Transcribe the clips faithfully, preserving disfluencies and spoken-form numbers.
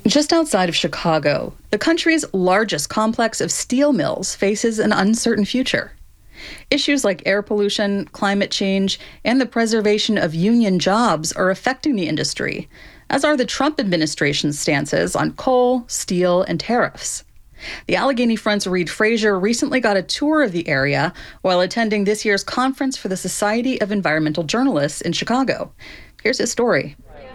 Just outside of Chicago, the country's largest complex of steel mills faces an uncertain future. Issues like air pollution, climate change, and the preservation of union jobs are affecting the industry, as are the Trump administration's stances on coal, steel, and tariffs. The Allegheny Front's Reid Frazier recently got a tour of the area while attending this year's conference for the Society of Environmental Journalists in Chicago. Here's his story.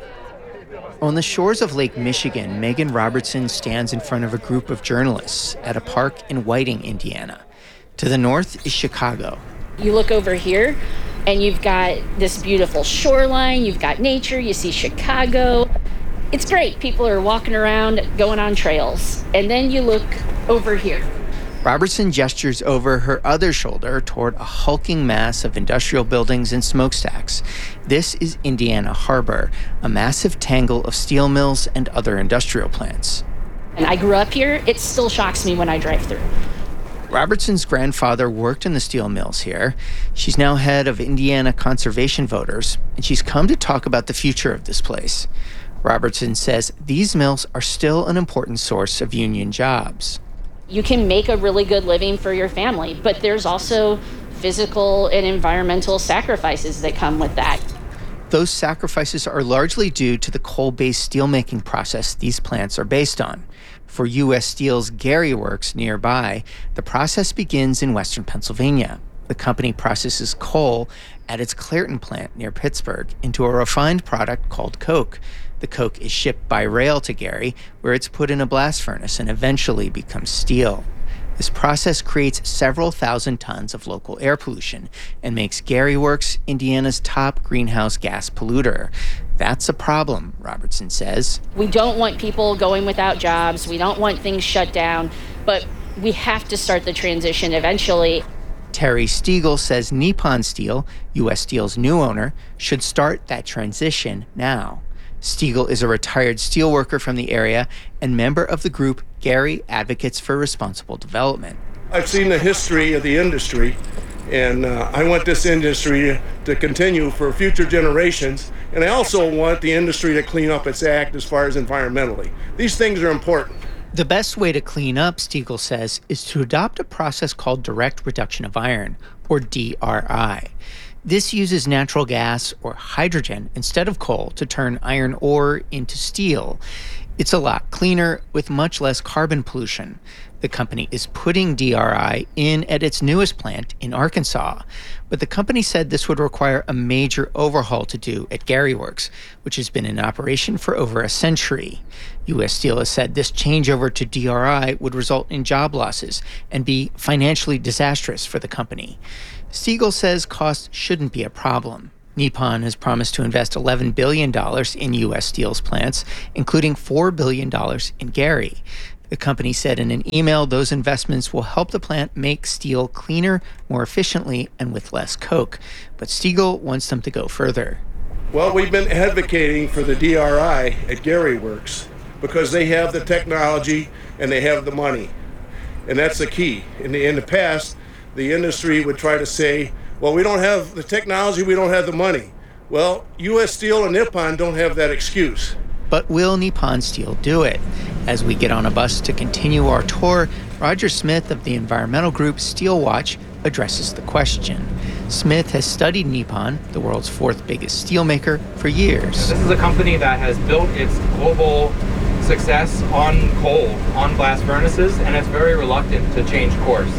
On the shores of Lake Michigan, Megan Robertson stands in front of a group of journalists at a park in Whiting, Indiana. To the north is Chicago. You look over here, and you've got this beautiful shoreline, you've got nature, you see Chicago. It's great. People are walking around, going on trails. And then you look over here. Robertson gestures over her other shoulder toward a hulking mass of industrial buildings and smokestacks. This is Indiana Harbor, a massive tangle of steel mills and other industrial plants. And I grew up here. It still shocks me when I drive through. Robertson's grandfather worked in the steel mills here. She's now head of Indiana Conservation Voters, and she's come to talk about the future of this place. Robertson says these mills are still an important source of union jobs. You can make a really good living for your family, but there's also physical and environmental sacrifices that come with that. Those sacrifices are largely due to the coal-based steelmaking process these plants are based on. For U S Steel's Gary Works nearby, the process begins in western Pennsylvania. The company processes coal at its Clairton plant near Pittsburgh into a refined product called coke. The coke is shipped by rail to Gary, where it's put in a blast furnace and eventually becomes steel. This process creates several thousand tons of local air pollution and makes Gary Works Indiana's top greenhouse gas polluter. That's a problem, Robertson says. We don't want people going without jobs. We don't want things shut down, but we have to start the transition eventually. Terry Stiegel says Nippon Steel, U S Steel's new owner, should start that transition now. Stiegel is a retired steelworker from the area and member of the group Gary Advocates for Responsible Development. I've seen the history of the industry, and uh, I want this industry to continue for future generations, and I also want the industry to clean up its act as far as environmentally. These things are important. The best way to clean up, Stiegel says, is to adopt a process called direct reduction of iron, or D R I. This uses natural gas or hydrogen instead of coal to turn iron ore into steel. It's a lot cleaner with much less carbon pollution. The company is putting D R I in at its newest plant in Arkansas. But the company said this would require a major overhaul to do at Gary Works, which has been in operation for over a century. U S Steel has said this changeover to D R I would result in job losses and be financially disastrous for the company. Stiegel says cost shouldn't be a problem. Nippon has promised to invest eleven billion dollars in U S Steel's plants, including four billion dollars in Gary. The company said in an email those investments will help the plant make steel cleaner, more efficiently, and with less coke. But Stiegel wants them to go further. Well, we've been advocating for the D R I at Gary Works because they have the technology and they have the money. And that's the key. In the, in the past, the industry would try to say, well, we don't have the technology, we don't have the money. Well, U S Steel and Nippon don't have that excuse. But will Nippon Steel do it? As we get on a bus to continue our tour, Roger Smith of the environmental group Steelwatch addresses the question. Smith has studied Nippon, the world's fourth biggest steelmaker, for years. This is a company that has built its global success on coal, on blast furnaces, and it's very reluctant to change course.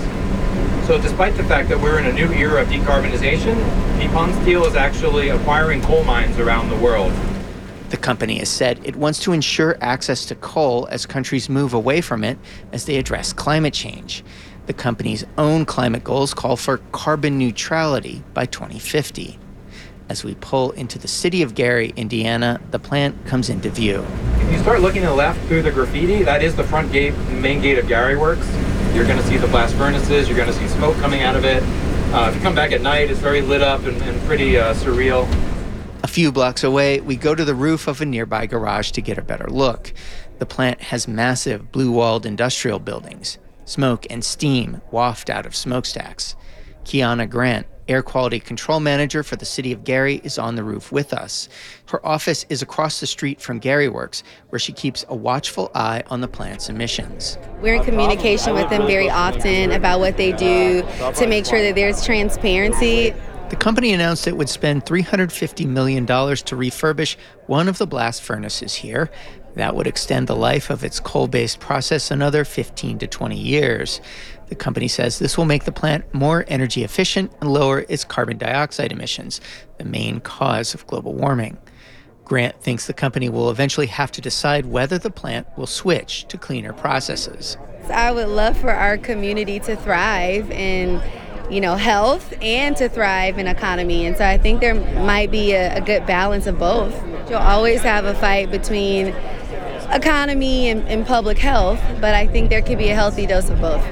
So despite the fact that we're in a new era of decarbonization, Nippon Steel is actually acquiring coal mines around the world. The company has said it wants to ensure access to coal as countries move away from it as they address climate change. The company's own climate goals call for carbon neutrality by twenty fifty. As we pull into the city of Gary, Indiana, the plant comes into view. If you start looking to the left through the graffiti, that is the front gate, the main gate of Gary Works. You're going to see the blast furnaces, you're going to see smoke coming out of it. Uh, if you come back at night, it's very lit up and, and pretty uh, surreal. A few blocks away, we go to the roof of a nearby garage to get a better look. The plant has massive blue-walled industrial buildings. Smoke and steam waft out of smokestacks. Kiana Grant, air quality control manager for the city of Gary, is on the roof with us. Her office is across the street from Gary Works, where she keeps a watchful eye on the plant's emissions. We're in communication with them very often about what they do to make sure that there's transparency. The company announced it would spend three hundred fifty million dollars to refurbish one of the blast furnaces here. That would extend the life of its coal-based process another fifteen to twenty years. The company says this will make the plant more energy efficient and lower its carbon dioxide emissions, the main cause of global warming. Grant thinks the company will eventually have to decide whether the plant will switch to cleaner processes. I would love for our community to thrive in, you know, health and to thrive in economy. And so I think there might be a, a good balance of both. You'll always have a fight between economy and, and public health, but I think there could be a healthy dose of both.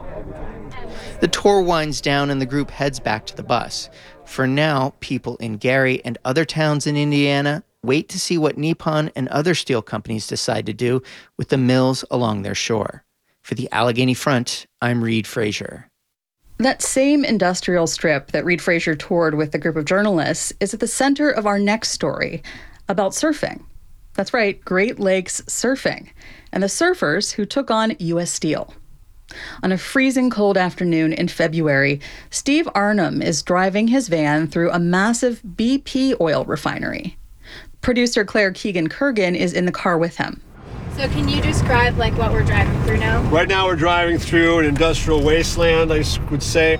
The tour winds down and the group heads back to the bus. For now, people in Gary and other towns in Indiana wait to see what Nippon and other steel companies decide to do with the mills along their shore. For the Allegheny Front, I'm Reed Frazier. That same industrial strip that Reed Frazier toured with a group of journalists is at the center of our next story about surfing. That's right, Great Lakes surfing, and the surfers who took on U S Steel. On a freezing cold afternoon in February, Steve Arnhem is driving his van through a massive B P oil refinery. Producer Claire Keegan-Kurgan is in the car with him. So can you describe like what we're driving through now? Right now we're driving through an industrial wasteland, I would say.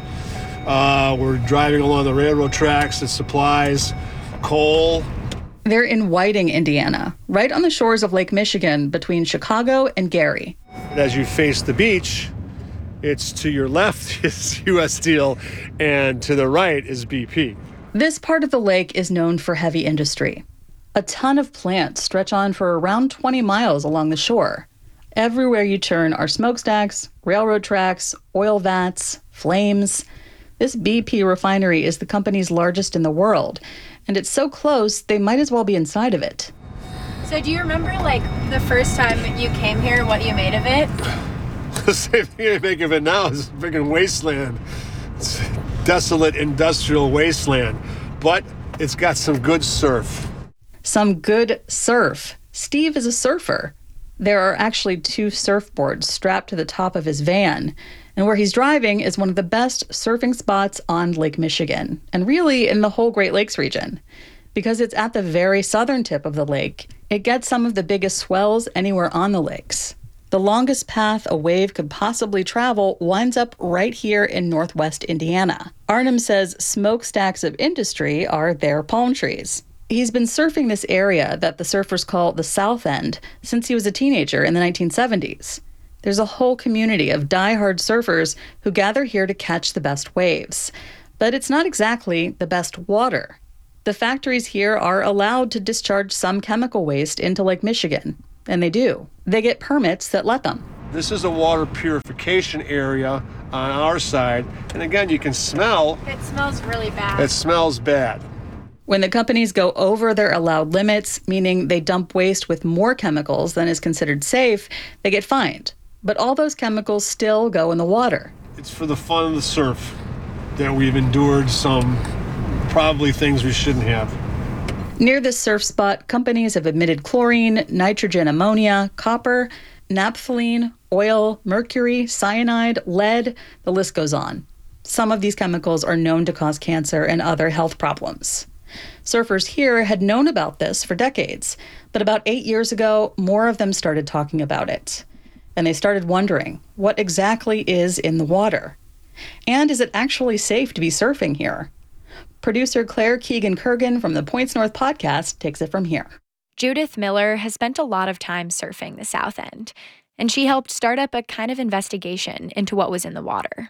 Uh, we're driving along the railroad tracks that supplies coal. They're in Whiting, Indiana, right on the shores of Lake Michigan between Chicago and Gary. And as you face the beach, it's to your left is U S Steel and to the right is B P. This part of the lake is known for heavy industry. A ton of plants stretch on for around twenty miles along the shore. Everywhere you turn are smokestacks, railroad tracks, oil vats, flames. This B P refinery is the company's largest in the world, and it's so close they might as well be inside of it. So do you remember like the first time you came here, what you made of it? The same thing I think of it now is a freaking wasteland. It's a desolate industrial wasteland, but it's got some good surf. Some good surf. Steve is a surfer. There are actually two surfboards strapped to the top of his van, and where he's driving is one of the best surfing spots on Lake Michigan, and really in the whole Great Lakes region. Because it's at the very southern tip of the lake, it gets some of the biggest swells anywhere on the lakes. The longest path a wave could possibly travel winds up right here in northwest Indiana. Arnhem says smokestacks of industry are their palm trees. He's been surfing this area that the surfers call the South End since he was a teenager in the nineteen seventies. There's a whole community of die-hard surfers who gather here to catch the best waves. But it's not exactly the best water. The factories here are allowed to discharge some chemical waste into Lake Michigan, and they do. They get permits that let them. This is a water purification area on our side, and again, you can smell. It smells really bad. It smells bad. When the companies go over their allowed limits, meaning they dump waste with more chemicals than is considered safe, they get fined. But all those chemicals still go in the water. It's for the fun of the surf that we've endured some probably things we shouldn't have. Near this surf spot, companies have emitted chlorine, nitrogen ammonia, copper, naphthalene, oil, mercury, cyanide, lead, the list goes on. Some of these chemicals are known to cause cancer and other health problems. Surfers here had known about this for decades, but about eight years ago, more of them started talking about it. And they started wondering, what exactly is in the water? And is it actually safe to be surfing here? Producer Claire Keegan-Kurgan from the Points North podcast takes it from here. Judith Miller has spent a lot of time surfing the South End, and she helped start up a kind of investigation into what was in the water.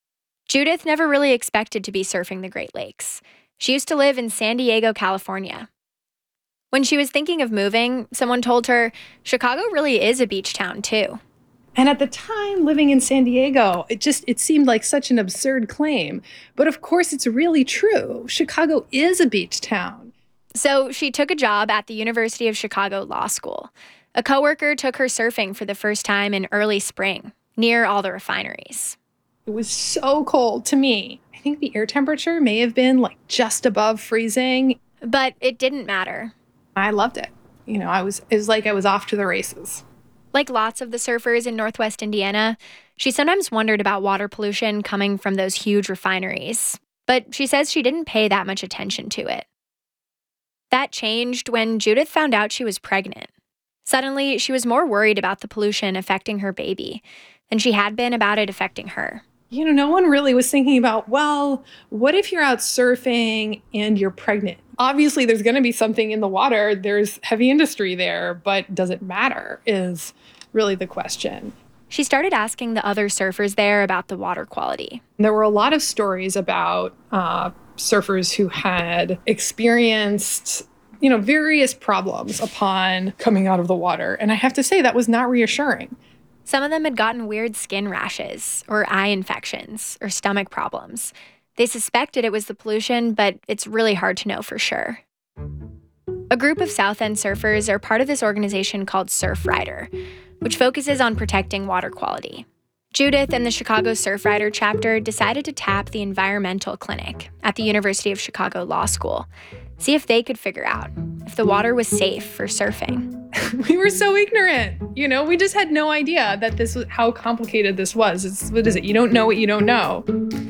Judith never really expected to be surfing the Great Lakes. She used to live in San Diego, California. When she was thinking of moving, someone told her Chicago really is a beach town, too. And at the time, living in San Diego, it just, it seemed like such an absurd claim. But of course, it's really true. Chicago is a beach town. So she took a job at the University of Chicago Law School. A coworker took her surfing for the first time in early spring, near all the refineries. It was so cold to me. I think the air temperature may have been like just above freezing. But it didn't matter. I loved it. You know, I was, it was like I was off to the races. Like lots of the surfers in Northwest Indiana, she sometimes wondered about water pollution coming from those huge refineries. But she says she didn't pay that much attention to it. That changed when Judith found out she was pregnant. Suddenly, she was more worried about the pollution affecting her baby than she had been about it affecting her. You know, no one really was thinking about, well, what if you're out surfing and you're pregnant? Obviously, there's going to be something in the water. There's heavy industry there, but does it matter is really the question. She started asking the other surfers there about the water quality. There were a lot of stories about uh, surfers who had experienced, you know, various problems upon coming out of the water. And I have to say that was not reassuring. Some of them had gotten weird skin rashes or eye infections or stomach problems. They suspected it was the pollution, but it's really hard to know for sure. A group of South End surfers are part of this organization called Surfrider, which focuses on protecting water quality. Judith and the Chicago Surfrider chapter decided to tap the environmental clinic at the University of Chicago Law School, see if they could figure out if the water was safe for surfing. We were so ignorant. You know, we just had no idea that this was how complicated this was. It's, what is it? You don't know what you don't know.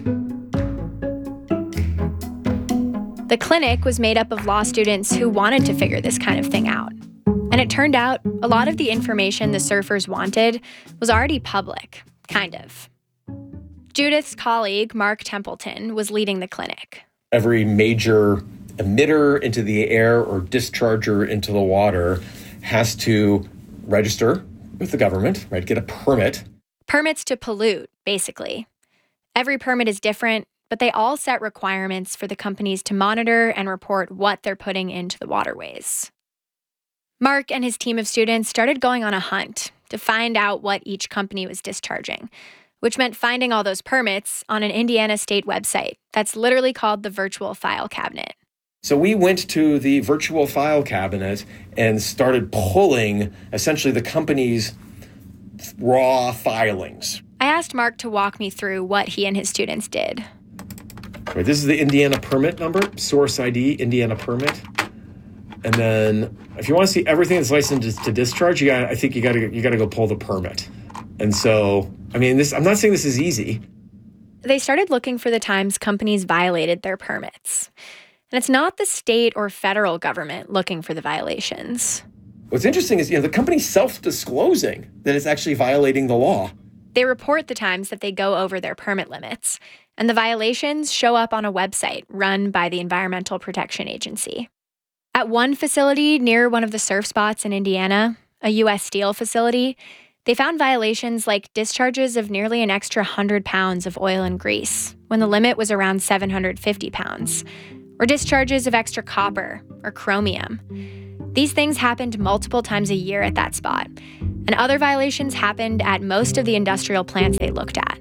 The clinic was made up of law students who wanted to figure this kind of thing out. And it turned out a lot of the information the surfers wanted was already public, kind of. Judith's colleague, Mark Templeton, was leading the clinic. Every major emitter into the air or discharger into the water has to register with the government, right? Get a permit. Permits to pollute, basically. Every permit is different, but they all set requirements for the companies to monitor and report what they're putting into the waterways. Mark and his team of students started going on a hunt to find out what each company was discharging, which meant finding all those permits on an Indiana state website that's literally called the Virtual File Cabinet. So we went to the Virtual File Cabinet and started pulling essentially the company's raw filings. I asked Mark to walk me through what he and his students did. Right, this is the Indiana permit number, source I D, Indiana permit. And then if you want to see everything that's licensed to discharge, you got I think you got to you got to go pull the permit. And so, I mean, this I'm not saying this is easy. They started looking for the times companies violated their permits. And it's not the state or federal government looking for the violations. What's interesting is, you know, the company's self-disclosing that it's actually violating the law. They report the times that they go over their permit limits, and the violations show up on a website run by the Environmental Protection Agency. At one facility near one of the surf spots in Indiana, a U S Steel facility, they found violations like discharges of nearly an extra one hundred pounds of oil and grease when the limit was around seven hundred fifty pounds, or discharges of extra copper or chromium. These things happened multiple times a year at that spot, and other violations happened at most of the industrial plants they looked at.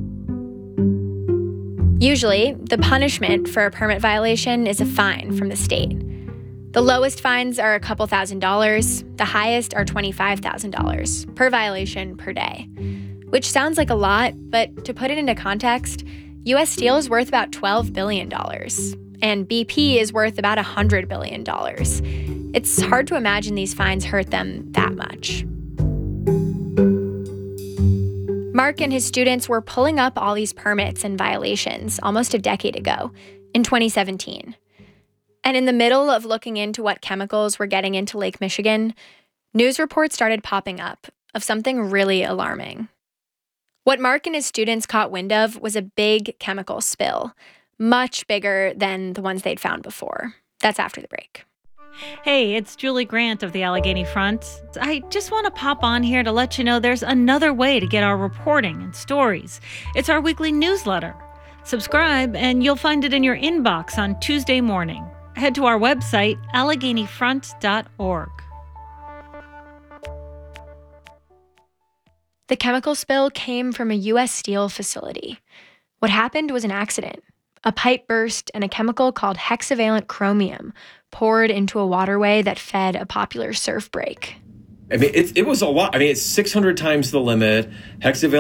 Usually, the punishment for a permit violation is a fine from the state. The lowest fines are a couple thousand dollars, the highest are twenty-five thousand dollars per violation per day, which sounds like a lot, but to put it into context, U S Steel is worth about twelve billion dollars, and B P is worth about one hundred billion dollars. It's hard to imagine these fines hurt them that much. Mark and his students were pulling up all these permits and violations almost a decade ago, in twenty seventeen. And in the middle of looking into what chemicals were getting into Lake Michigan, news reports started popping up of something really alarming. What Mark and his students caught wind of was a big chemical spill, much bigger than the ones they'd found before. That's after the break. Hey, it's Julie Grant of the Allegheny Front. I just want to pop on here to let you know there's another way to get our reporting and stories. It's our weekly newsletter. Subscribe and you'll find it in your inbox on Tuesday morning. Head to our website, allegheny front dot org. The chemical spill came from a U S Steel facility. What happened was an accident. A pipe burst and a chemical called hexavalent chromium poured into a waterway that fed a popular surf break. I mean, it, it was a lot. I mean, it's six hundred times the limit. Hexavalent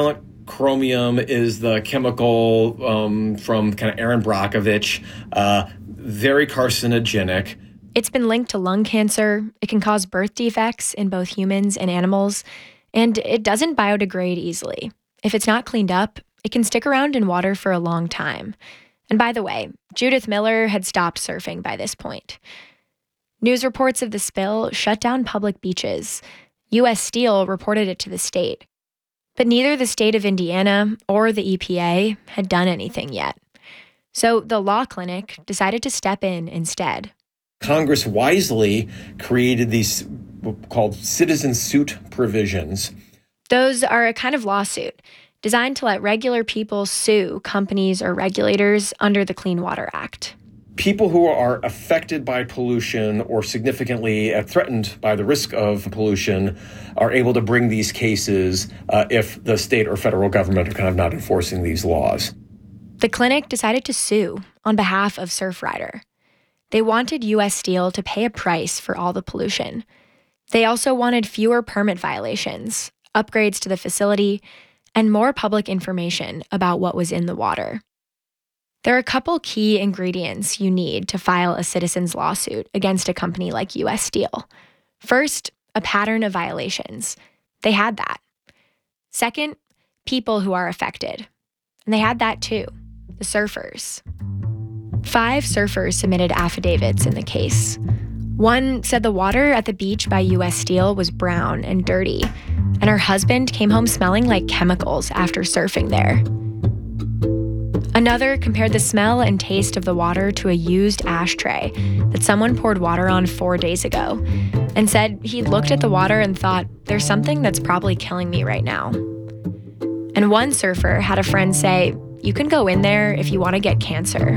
Chromium is the chemical um, from kind of Aaron Brockovich, uh, very carcinogenic. It's been linked to lung cancer. It can cause birth defects in both humans and animals, and it doesn't biodegrade easily. If it's not cleaned up, it can stick around in water for a long time. And by the way, Judith Miller had stopped surfing by this point. News reports of the spill shut down public beaches. U S Steel reported it to the state. But neither the state of Indiana or the E P A had done anything yet. So the law clinic decided to step in instead. Congress wisely created these called citizen suit provisions. Those are a kind of lawsuit designed to let regular people sue companies or regulators under the Clean Water Act. People who are affected by pollution or significantly threatened by the risk of pollution are able to bring these cases uh, if the state or federal government are kind of not enforcing these laws. The clinic decided to sue on behalf of Surfrider. They wanted U S Steel to pay a price for all the pollution. They also wanted fewer permit violations, upgrades to the facility, and more public information about what was in the water. There are a couple key ingredients you need to file a citizen's lawsuit against a company like U S Steel. First, a pattern of violations. They had that. Second, people who are affected. And they had that too, the surfers. Five surfers submitted affidavits in the case. One said the water at the beach by U S Steel was brown and dirty, and her husband came home smelling like chemicals after surfing there. Another compared the smell and taste of the water to a used ashtray that someone poured water on four days ago, and said he'd looked at the water and thought, there's something that's probably killing me right now. And one surfer had a friend say, you can go in there if you want to get cancer.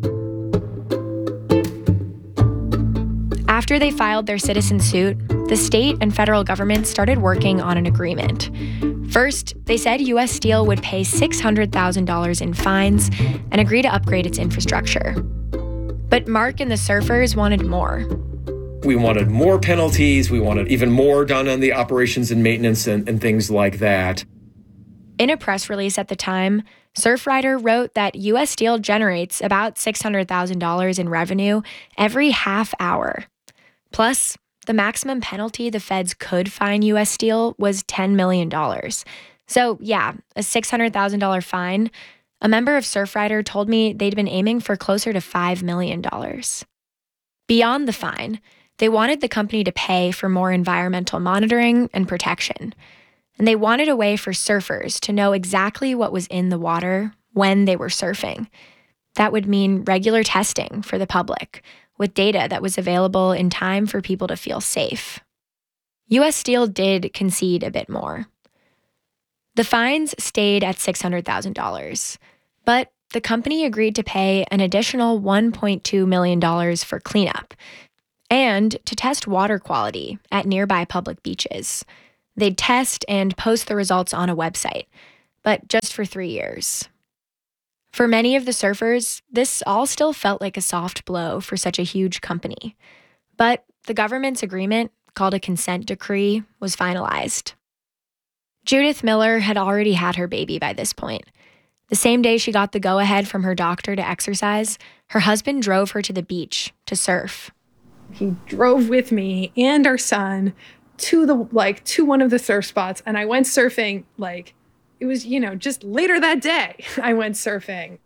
After they filed their citizen suit, the state and federal government started working on an agreement. First, they said U S Steel would pay six hundred thousand dollars in fines and agree to upgrade its infrastructure. But Mark and the surfers wanted more. We wanted more penalties. We wanted even more done on the operations and maintenance and, and things like that. In a press release at the time, Surfrider wrote that U S Steel generates about six hundred thousand dollars in revenue every half hour. Plus, the maximum penalty the feds could fine U S Steel was ten million dollars. So yeah, a six hundred thousand dollars fine. A member of Surfrider told me they'd been aiming for closer to five million dollars. Beyond the fine, they wanted the company to pay for more environmental monitoring and protection. And they wanted a way for surfers to know exactly what was in the water when they were surfing. That would mean regular testing for the public, with data that was available in time for people to feel safe. U S Steel did concede a bit more. The fines stayed at six hundred thousand dollars, but the company agreed to pay an additional one point two million dollars for cleanup and to test water quality at nearby public beaches. They'd test and post the results on a website, but just for three years. For many of the surfers, this all still felt like a soft blow for such a huge company. But the government's agreement, called a consent decree, was finalized. Judith Miller had already had her baby by this point. The same day she got the go-ahead from her doctor to exercise, her husband drove her to the beach to surf. He drove with me and our son to the like to one of the surf spots, and I went surfing like it was, you know, just later that day. I went surfing.